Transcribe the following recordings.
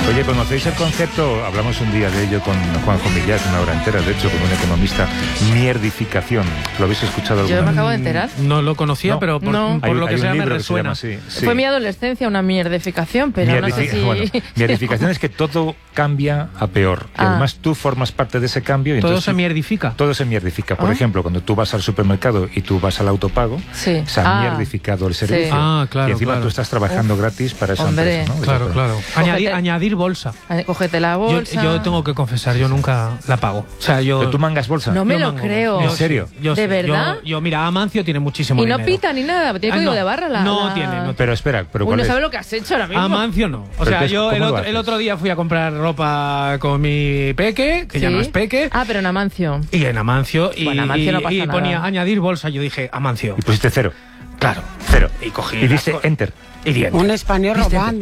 Oye, ¿conocéis el concepto? Hablamos un día de ello con Juanjo Millás, una hora entera, de hecho, con un economista, mierdificación. ¿Lo habéis escuchado alguna vez? Yo me acabo de enterar. No lo conocía, No. pero por lo que sea me resuena. Sí. Fue mi adolescencia una mierdificación, pero no sé si... Bueno, mierdificación es que todo cambia a peor. Y además tú formas parte de ese cambio. Y todo entonces se mierdifica. Todo se mierdifica. Por ejemplo, cuando tú vas al supermercado y tú vas al autopago, se ha mierdificado el servicio. Sí. Claro, y encima tú estás trabajando gratis para esa empresa, ¿no? Claro. Añadir bolsa. Cógete la bolsa. Yo tengo que confesar, yo nunca la pago. O sea, ¿Pero tú mangas bolsa? No me lo creo. ¿En serio? ¿De verdad? Mira, Amancio tiene muchísimo dinero. Y no pita ni nada, tiene código de barra. No tiene. Pero espera, Uy, no sabe lo que has hecho ahora mismo. Amancio no. O sea, yo el otro día fui a comprar ropa con mi peque, que ya no es peque. Pero en Amancio. Y en Amancio. Bueno, Amancio no pasa y nada. ponía añadir bolsa. Yo dije, Amancio. Y pusiste 0. Claro. 0. Y cogí. Y dice enter. Y diente. Un español robando.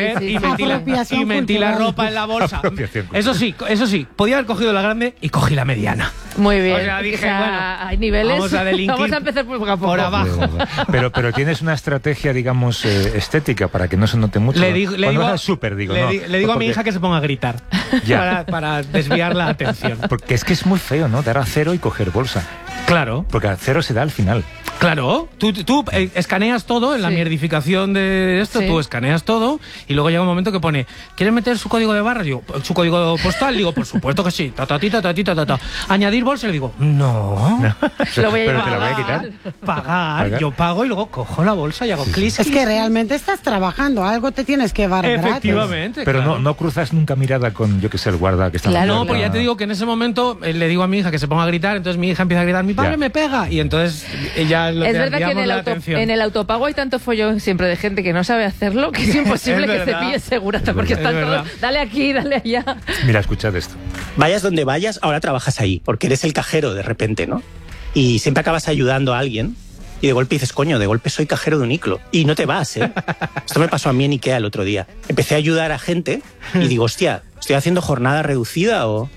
Y metí la ropa en la bolsa. Eso sí, podía haber cogido la grande y cogí la mediana. Muy bien. O sea, dije, bueno, hay niveles. Vamos a delinquir. Vamos a empezar poco a poco. Por abajo. Pero tienes una estrategia, digamos, estética para que no se note mucho. Le digo a mi hija que se ponga a gritar para desviar la atención. Porque es que es muy feo, ¿no? Dar a 0 y coger bolsa. Claro. Porque a 0 se da al final. Claro, tú escaneas todo en la mierdificación de esto, tú escaneas todo y luego llega un momento que pone, ¿quieres meter su código de barra? Digo, ¿su código postal? Digo, por supuesto que sí. Añadir bolsa, le digo, no. Lo voy a pero te lo voy a quitar. Pagar. Yo pago y luego cojo la bolsa y hago clic. Es que realmente estás trabajando, algo te tienes que dar gratis. Efectivamente. Pero no cruzas nunca mirada con, yo que sé, el guarda que está... No, porque ya te digo que en ese momento le digo a mi hija que se ponga a gritar, entonces mi hija empieza a gritar, mi padre me pega, y entonces ella es verdad que en el autopago hay tanto follón siempre de gente que no sabe hacerlo que es imposible que se pille segurata porque están todos, dale aquí, dale allá. Mira, escuchad esto. Vayas donde vayas, ahora trabajas ahí, porque eres el cajero de repente, ¿no? Y siempre acabas ayudando a alguien y de golpe dices, coño, de golpe soy cajero de un Iclo. Y no te vas, ¿eh? Esto me pasó a mí en Ikea el otro día. Empecé a ayudar a gente y digo, hostia, ¿estoy haciendo jornada reducida o...?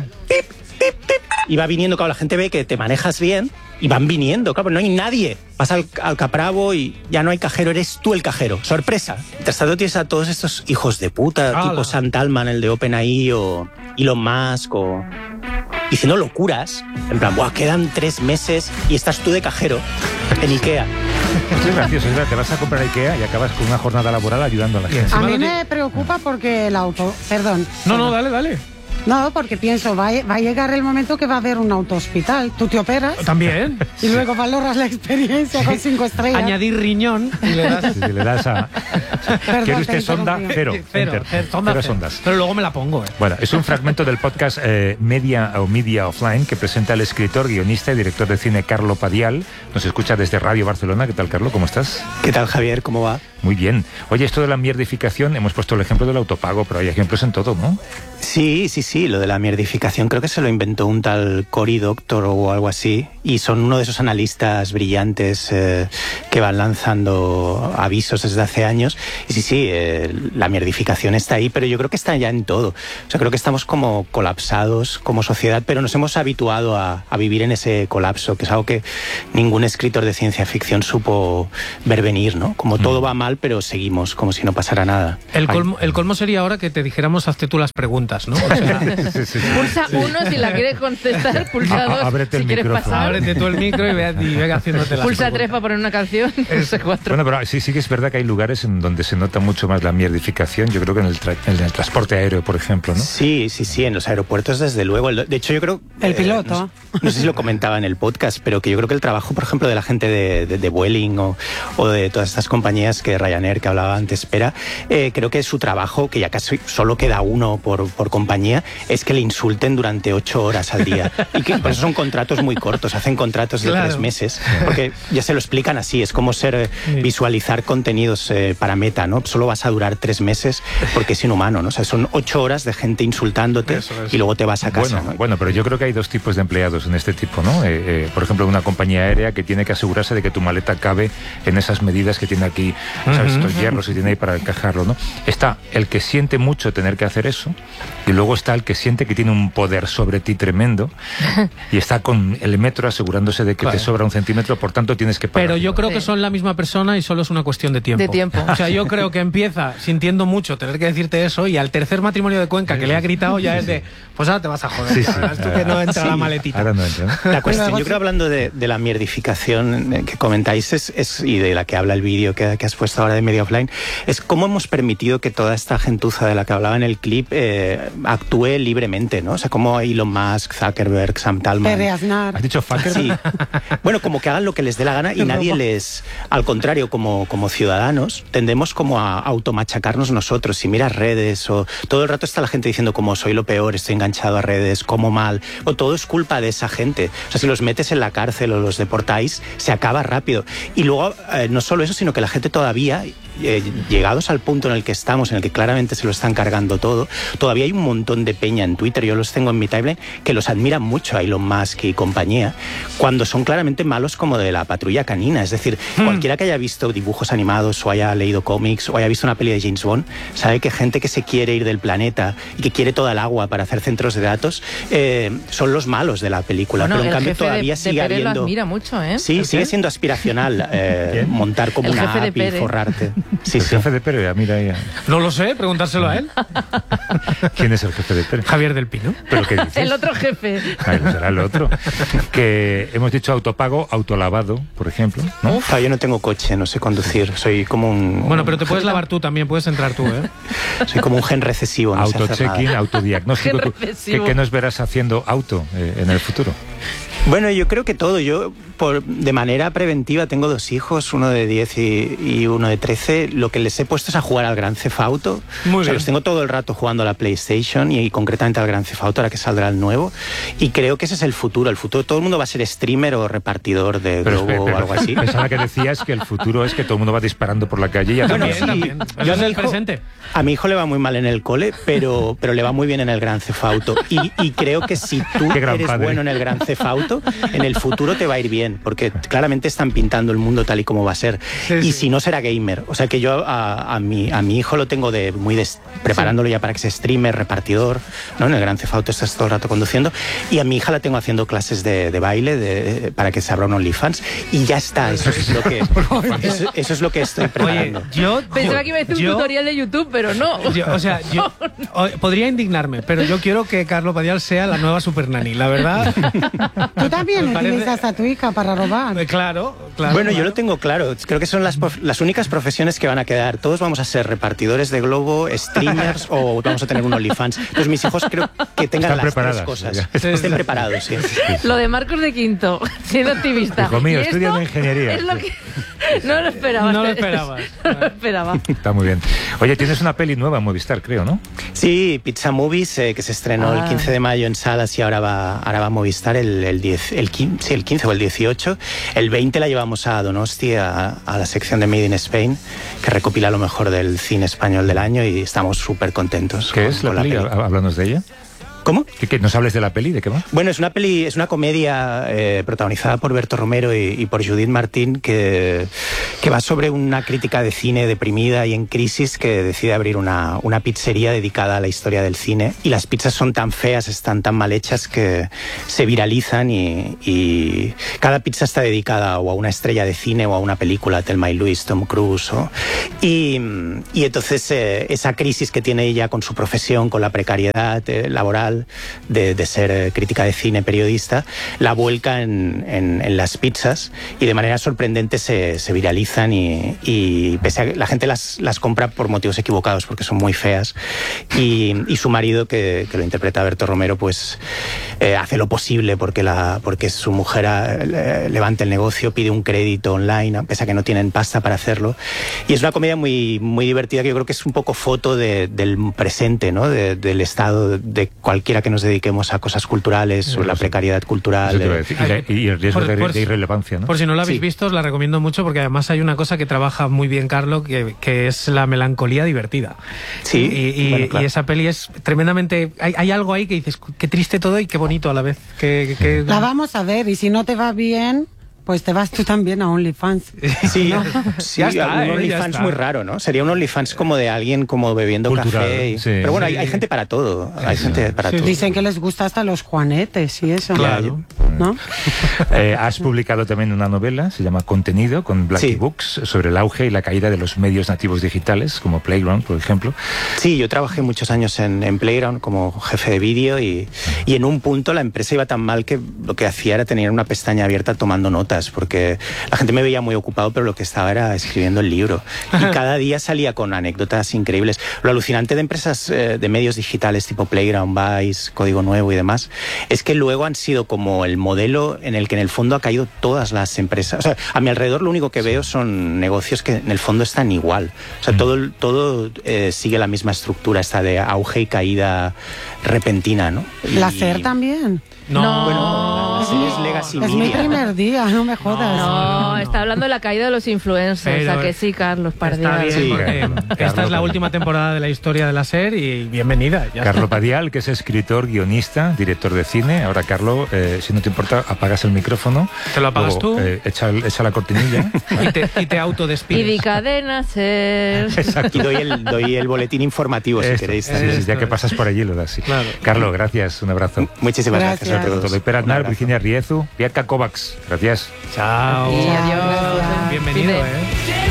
Y va viniendo, claro, la gente ve que te manejas bien y van viniendo, claro, no hay nadie. Vas al Capravo y ya no hay cajero, eres tú el cajero. ¡Sorpresa! Mientras tanto tienes a todos estos hijos de puta, tipo Sam Altman, el de OpenAI, o Elon Musk, o... diciendo locuras. En plan, ¡buah, quedan 3 meses y estás tú de cajero en Ikea! Esto es gracioso, te vas a comprar a Ikea y acabas con una jornada laboral ayudando a la gente. A mí me preocupa porque el auto... Perdón. No, dale. No, porque pienso, va a llegar el momento que va a haber un autohospital. Tú te operas. También. Y luego valoras la experiencia con 5 estrellas. Añadir riñón y le das... Sí, le das a... ¿Quiere usted sonda? 0. Cero sondas. Pero luego me la pongo, Bueno, es un fragmento del podcast Media Offline que presenta el escritor, guionista y director de cine Carlo Padial. Nos escucha desde Radio Barcelona. ¿Qué tal, Carlo? ¿Cómo estás? ¿Qué tal, Javier? ¿Cómo va? Muy bien. Oye, esto de la mierdificación, hemos puesto el ejemplo del autopago, pero hay ejemplos en todo, ¿no? Sí, lo de la mierdificación creo que se lo inventó un tal Cory Doctor o algo así, y son uno de esos analistas brillantes que van lanzando avisos desde hace años. Y sí, la mierdificación está ahí, pero yo creo que está ya en todo. O sea, creo que estamos como colapsados como sociedad, pero nos hemos habituado a vivir en ese colapso, que es algo que ningún escritor de ciencia ficción supo ver venir, ¿no? Como todo va mal, pero seguimos como si no pasara nada. El colmo sería ahora que te dijéramos, hazte tú las preguntas, ¿no? O sea, pulsa 1 si la quieres contestar, pulsa 2 ábrete si el quieres micrófono. pasar. Ábrete tú el micro y ve haciéndote las pulsa preguntas. 3 para poner una canción, pulsa 4. Bueno, pero sí que es verdad que hay lugares en donde se nota mucho más la mierdificación. Yo creo que en el transporte aéreo, por ejemplo, ¿no? Sí, en los aeropuertos desde luego. De hecho, yo creo... El piloto. No sé si lo comentaba en el podcast, pero que yo creo que el trabajo, por ejemplo, de la gente de Vueling o de todas estas compañías que Ryanair, que hablaba antes, creo que su trabajo, que ya casi solo queda uno por compañía, es que le insulten durante 8 horas al día. Y que por eso son contratos muy cortos, hacen contratos de 3 meses, porque ya se lo explican así, es como visualizar contenidos para Meta, ¿no? Solo vas a durar 3 meses porque es inhumano, ¿no? O sea, son 8 horas de gente insultándote y luego te vas a casa. Bueno, pero yo creo que hay 2 tipos de empleados en este tipo, ¿no? Por ejemplo, una compañía aérea que tiene que asegurarse de que tu maleta cabe en esas medidas que tiene aquí, ¿sabes? Estos hierros que tiene ahí para encajarlo, ¿no? Está el que siente mucho tener que hacer eso y luego está el que siente que tiene un poder sobre ti tremendo y está con el metro asegurándose de que te sobra 1 centímetro, por tanto tienes que pagar. Pero yo creo que son la misma persona y solo es una cuestión de tiempo. De tiempo. O sea, yo yo creo que empieza sintiendo mucho tener que decirte eso, y al tercer matrimonio de Cuenca que le ha gritado ya es de, pues ahora te vas a joder. Sí, sí. Tú que no entra la maletita. Ahora no entra, ¿no? La cuestión, yo creo, hablando de la mierdificación que comentáis y de la que habla el vídeo que has puesto ahora de Media Offline, es cómo hemos permitido que toda esta gentuza de la que hablaba en el clip actúe libremente, ¿no? O sea, cómo Elon Musk, Zuckerberg, Sam Talman... ¿Has dicho fucker? Sí. Bueno, como que hagan lo que les dé la gana y nadie les... Al contrario, como ciudadanos, tendemos como a automachacarnos nosotros. Si miras redes o... Todo el rato está la gente diciendo como soy lo peor, estoy enganchado a redes, como mal... O todo es culpa de esa gente. O sea, si los metes en la cárcel o los deportáis, se acaba rápido. Y luego, no solo eso, sino que la gente todavía... llegados al punto en el que estamos, en el que claramente se lo están cargando todo, todavía hay un montón de peña en Twitter, yo los tengo en mi timeline, que los admiran mucho a Elon Musk y compañía, cuando son claramente malos como de la Patrulla Canina. Es decir, cualquiera que haya visto dibujos animados o haya leído cómics o haya visto una peli de James Bond, sabe que gente que se quiere ir del planeta y que quiere toda el agua para hacer centros de datos, son los malos de la película. Bueno, pero en cambio todavía de sigue Pérez habiendo... lo admira mucho, ¿eh? Sí, sigue siendo aspiracional montar como una app y forrarte. Sí, el jefe de Pérez, mira ahí. No lo sé, preguntárselo a él. ¿Quién es el jefe de Pérez? Javier del Pino. ¿Pero qué dices? El otro jefe. Ay, no será el otro. Que hemos dicho autopago, autolavado, por ejemplo, ¿no? Yo no tengo coche, no sé conducir. Soy como un... Bueno, pero te puedes lavar tú también, puedes entrar tú, ¿eh? Soy como un gen recesivo, no sé hacer Auto-check-in, nada. autodiagnóstico. ¿Qué nos verás haciendo auto en el futuro? Bueno, yo creo que todo. Yo, de manera preventiva, tengo 2 hijos, uno de 10 y uno de 13. Lo que les he puesto es a jugar al Grand Theft Auto. Muy bien. Los tengo todo el rato jugando a la PlayStation y concretamente al Grand Theft Auto, ahora que saldrá el nuevo. Y creo que ese es el futuro. El futuro, todo el mundo va a ser streamer o repartidor de Globo o algo así. Pensaba que decías que el futuro es que todo el mundo va disparando por la calle y También. Yo en el presente. A mi hijo le va muy mal en el cole, pero le va muy bien en el Grand Theft Auto. Y creo que si tú eres bueno en el Grand Theft Auto, en el futuro te va a ir bien, porque claramente están pintando el mundo tal y como va a ser. Y si no, será gamer. O sea que yo a mi hijo lo tengo preparándolo ya para que sea streamer, repartidor, ¿no? En el Grand Theft Auto estás todo el rato conduciendo. Y a mi hija la tengo haciendo clases de baile para que se abra un OnlyFans. Y ya está, eso es lo que estoy preparando. Oye, yo pensaba que iba a decir un tutorial de YouTube, pero no. Yo podría indignarme, pero yo quiero que Carlo Padial sea la nueva Super Nanny, la verdad. Tú también utilizas a tu hija para robar. Claro. Bueno, yo lo tengo claro. Creo que son las únicas profesiones que van a quedar. Todos vamos a ser repartidores de Globo, streamers o vamos a tener un OnlyFans. Entonces mis hijos creo que tengan las 3 cosas. Estén preparados, sí. Lo de Marcos de Quinto, siendo activista. Hijo mío, estudiando ingeniería. Es lo que... No lo esperabas. No lo esperabas. No lo esperaba. Está muy bien. Oye, tienes una peli nueva en Movistar, creo, ¿no? Sí, Pizza Movies, que se estrenó el 15 de mayo en salas y ahora va a Movistar el 15 o el 18. El 20 la llevamos a Donosti, a la sección de Made in Spain, que recopila lo mejor del cine español del año y estamos súper contentos. ¿Qué es la peli? Háblanos de ella. ¿Cómo? ¿Que nos hables de la peli? ¿De qué va? Bueno, es una comedia protagonizada por Berto Romero y por Judith Martín que va sobre una crítica de cine deprimida y en crisis que decide abrir una pizzería dedicada a la historia del cine. Y las pizzas son tan feas, están tan mal hechas que se viralizan y cada pizza está dedicada o a una estrella de cine o a una película, Thelma y Louise, Tom Cruise. Y entonces esa crisis que tiene ella con su profesión, con la precariedad laboral, de ser crítica de cine, periodista, la vuelca en las pizzas y de manera sorprendente se viralizan y pese a que la gente las compra por motivos equivocados porque son muy feas y su marido, que lo interpreta Berto Romero, pues hace lo posible porque su mujer levante el negocio, pide un crédito online pese a que no tienen pasta para hacerlo, y es una comedia muy, muy divertida que yo creo que es un poco foto del presente, ¿no? Del estado de cualquiera que nos dediquemos a cosas culturales o la precariedad cultural. Y el riesgo de irrelevancia, ¿no? Por si no la habéis visto, os la recomiendo mucho porque además hay una cosa que trabaja muy bien Carlo, que es la melancolía divertida. Sí. Y esa peli es tremendamente... Hay algo ahí que dices, qué triste todo y qué bonito a la vez. La vamos a ver y si no te va bien... Pues te vas tú también a OnlyFans. Sí, ¿no? Sí, un OnlyFans muy raro, ¿no? Sería un OnlyFans como de alguien como bebiendo cultural, café. Sí. Pero bueno, hay gente para todo. Hay gente para todo. Dicen que les gusta hasta los juanetes y eso. Claro. ¿no? Has publicado también una novela, se llama Contenido, con Blackie Books, sobre el auge y la caída de los medios nativos digitales, como Playground, por ejemplo. Sí, yo trabajé muchos años en Playground como jefe de vídeo y en un punto la empresa iba tan mal que lo que hacía era tener una pestaña abierta tomando notas, porque la gente me veía muy ocupado, pero lo que estaba era escribiendo el libro. Y cada día salía con anécdotas increíbles. Lo alucinante de empresas de medios digitales tipo Playground, Vice, Código Nuevo y demás, es que luego han sido como el modelo en el que en el fondo ha caído todas las empresas. O sea, a mi alrededor lo único que veo son negocios que en el fondo están igual. O sea, todo sigue la misma estructura, esta de auge y caída repentina, ¿no? La SER también. No. Bueno, es Legacy Es mi primer día, no me jodas. No, está hablando de la caída de los influencers. Pero ¿A que sí, Carlos Pardía? Está bien, Sí. porque esta es la última temporada de la historia de la SER y bienvenida. Ya Carlo Padial, que es escritor, guionista, director de cine. Ahora, Carlo, si no te importa, apagas el micrófono. ¿Te lo apagas luego, tú? Echa la cortinilla. y te autodespides. Y di cadena SER. Y doy el boletín informativo, si queréis. Sí, ya que pasas por allí lo das. Sí. Claro. Carlo, gracias, un abrazo. Muchísimas gracias. Todo. Per Aznar, Virginia Riezu, Bianca Kovacs. Gracias. Chao. Y adiós. Bienvenido, Dime.